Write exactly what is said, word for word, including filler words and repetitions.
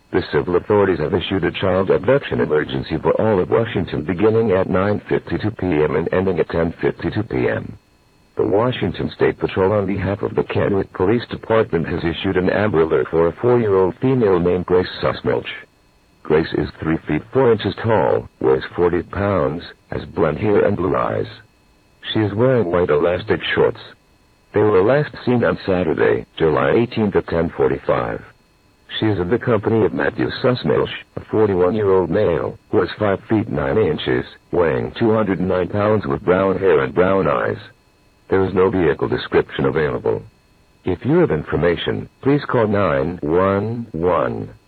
The civil authorities have issued a child abduction emergency for all of Washington beginning at nine fifty-two p m and ending at ten fifty-two p m The Washington State Patrol on behalf of the Kennewick Police Department has issued an Amber Alert for a four-year-old female named Grace Sussmilch. Grace is three feet four inches tall, weighs forty pounds, has blonde hair and blue eyes. She is wearing white elastic shorts. They were last seen on Saturday, July eighteenth at ten forty-five. She is in the company of Matthew Sussmilch, a forty-one-year-old male, who is five feet nine inches, weighing two hundred nine pounds with brown hair and brown eyes. There is no vehicle description available. If you have information, please call nine one one.